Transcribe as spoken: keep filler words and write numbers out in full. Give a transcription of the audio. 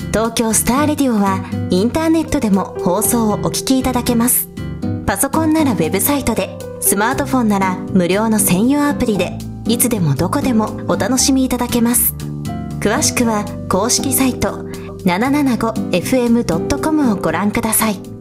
東京スターレディオはインターネットでも放送をお聞きいただけます。パソコンならウェブサイトで、スマートフォンなら無料の専用アプリで、いつでもどこでもお楽しみいただけます。詳しくは公式サイト ななななごエフエムドットコム をご覧ください。